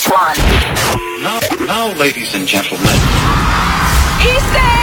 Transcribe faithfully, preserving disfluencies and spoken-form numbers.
one. Now, now, ladies and gentlemen. He said.